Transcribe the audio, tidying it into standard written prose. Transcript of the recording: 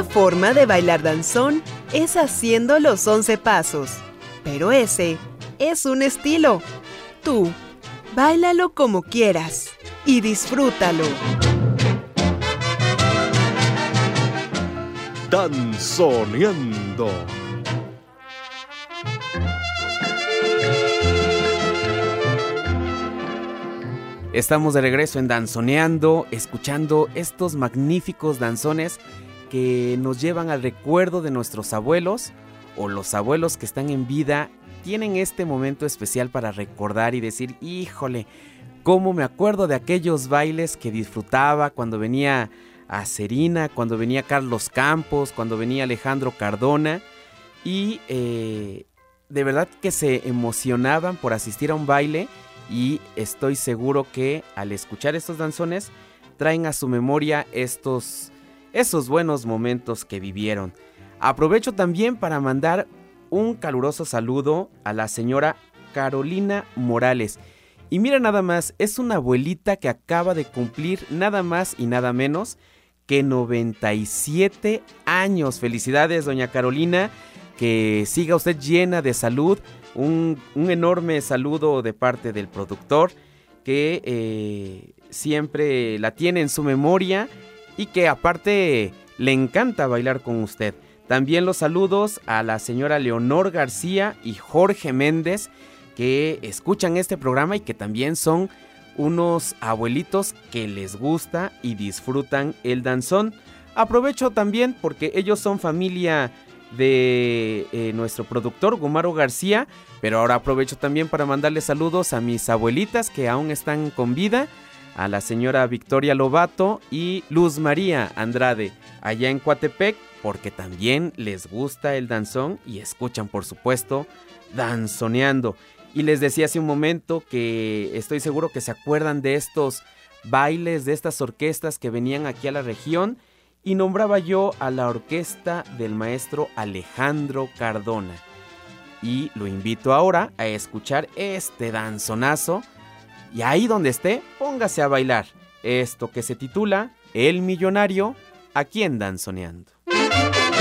Una forma de bailar danzón es haciendo los 11 pasos, pero ese es un estilo. Tú, báilalo como quieras y disfrútalo. Danzoneando. Estamos de regreso en Danzoneando, escuchando estos magníficos danzones que nos llevan al recuerdo de nuestros abuelos, o los abuelos que están en vida tienen este momento especial para recordar y decir, híjole, cómo me acuerdo de aquellos bailes que disfrutaba cuando venía Acerina, cuando venía Carlos Campos, cuando venía Alejandro Cardona, y de verdad que se emocionaban por asistir a un baile. Y estoy seguro que al escuchar estos danzones traen a su memoria esos buenos momentos que vivieron. Aprovecho también para mandar un caluroso saludo a la señora Carolina Morales. Y mira nada más, es una abuelita que acaba de cumplir nada más y nada menos que 97 años. Felicidades, doña Carolina, que siga usted llena de salud. Un enorme saludo de parte del productor que siempre la tiene en su memoria y que aparte le encanta bailar con usted. También los saludos a la señora Leonor García y Jorge Méndez que escuchan este programa y que también son unos abuelitos que les gusta y disfrutan el danzón. Aprovecho también porque ellos son familia de nuestro productor Gumaro García, pero ahora aprovecho también para mandarle saludos a mis abuelitas que aún están con vida, a la señora Victoria Lobato y Luz María Andrade allá en Coatepec, porque también les gusta el danzón y escuchan, por supuesto, Danzoneando. Y les decía hace un momento que estoy seguro que se acuerdan de estos bailes, de estas orquestas que venían aquí a la región. Y nombraba yo a la orquesta del maestro Alejandro Cardona. Y lo invito ahora a escuchar este danzonazo. Y ahí donde esté, póngase a bailar. Esto que se titula El Millonario, aquí en Danzoneando.